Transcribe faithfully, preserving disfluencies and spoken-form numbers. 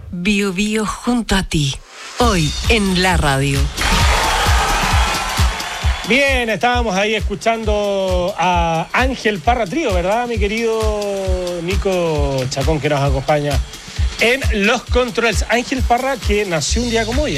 Bio Bio junto a ti. Hoy en la radio. Bien, estábamos ahí escuchando a Ángel Parra Trío, ¿verdad, mi querido Nico Chacón, que nos acompaña en los controles? Ángel Parra, que nació un día como hoy.